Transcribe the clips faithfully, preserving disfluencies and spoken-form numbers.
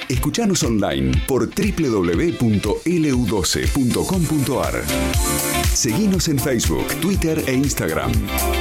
Escuchanos online por doble u doble u doble u punto ele u doce punto com punto a r. Seguinos en Facebook, Twitter e Instagram.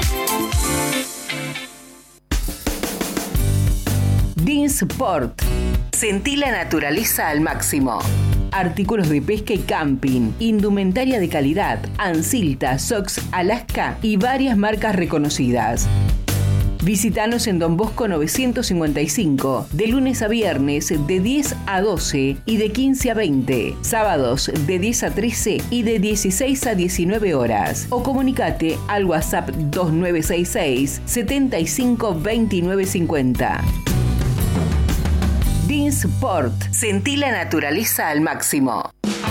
Dinsport. Sentí la naturaleza al máximo. Artículos de pesca y camping, indumentaria de calidad, Ansilta, Sox, Alaska y varias marcas reconocidas. Visítanos en Don Bosco novecientos cincuenta y cinco, de lunes a viernes de diez a doce y de quince a veinte, sábados de diez a trece y de dieciséis a diecinueve horas. O comunicate al WhatsApp dos nueve seis seis, setenta y cinco, veintinueve cincuenta. Dinsport. Sentí la naturaleza al máximo.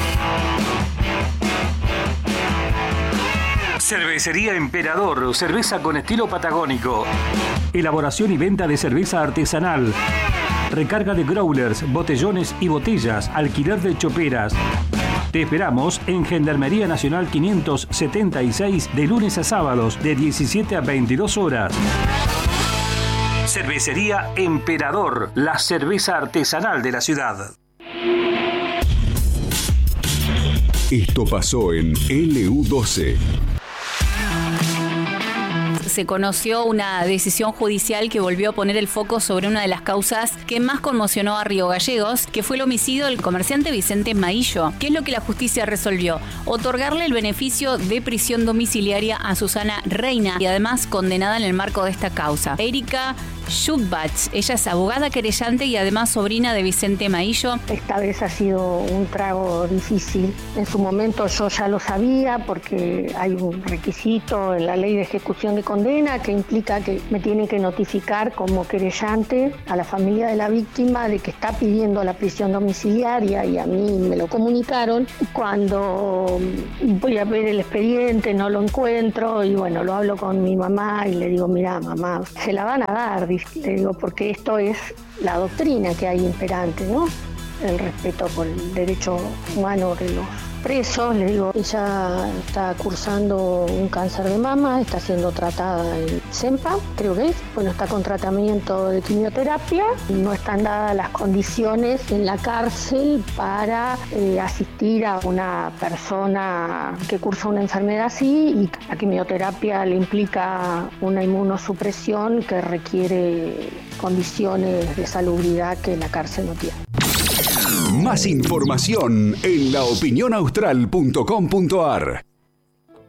Cervecería Emperador, cerveza con estilo patagónico. Elaboración y venta de cerveza artesanal. Recarga de growlers, botellones y botellas. Alquiler de choperas. Te esperamos en Gendarmería Nacional quinientos setenta y seis de lunes a sábados de diecisiete a veintidós horas. Cervecería Emperador, la cerveza artesanal de la ciudad. Esto pasó en ele u doce. Se conoció una decisión judicial que volvió a poner el foco sobre una de las causas que más conmocionó a Río Gallegos, que fue el homicidio del comerciante Vicente Maillo. ¿Qué es lo que la justicia resolvió? Otorgarle el beneficio de prisión domiciliaria a Susana Reina y además condenada en el marco de esta causa. Erika Schutbach, ella es abogada querellante y además sobrina de Vicente Maillo. Esta vez ha sido un trago difícil. En su momento yo ya lo sabía porque hay un requisito en la ley de ejecución de condena que implica que me tienen que notificar como querellante a la familia de la víctima de que está pidiendo la prisión domiciliaria y a mí me lo comunicaron. Cuando voy a ver el expediente no lo encuentro y bueno, lo hablo con mi mamá y le digo, mira mamá, se la van a dar, le digo, porque esto es la doctrina que hay imperante, ¿no? El respeto por el derecho humano de los presos. Le digo, ella está cursando un cáncer de mama, está siendo tratada en CEMPA, creo que es, bueno, está con tratamiento de quimioterapia, no están dadas las condiciones en la cárcel para eh, asistir a una persona que cursa una enfermedad así, y la quimioterapia le implica una inmunosupresión que requiere condiciones de salubridad que la cárcel no tiene. Más información en la opinión austral punto com punto a r.